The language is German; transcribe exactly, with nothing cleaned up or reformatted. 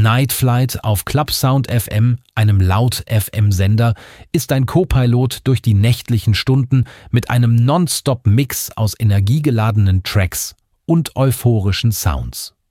Night Flight auf Clubsound F M, einem Laut-F M-Sender, ist ein Co-Pilot durch die nächtlichen Stunden mit einem Non-Stop-Mix aus energiegeladenen Tracks und euphorischen Sounds.